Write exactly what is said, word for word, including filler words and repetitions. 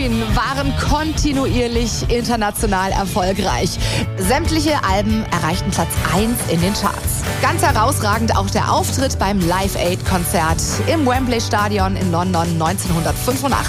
neun waren kontinuierlich international erfolgreich. Sämtliche Alben erreichten Platz eins in den Charts. Ganz herausragend auch der Auftritt beim Live Aid Konzert im Wembley Stadion in London neunzehnhundertfünfundachtzig.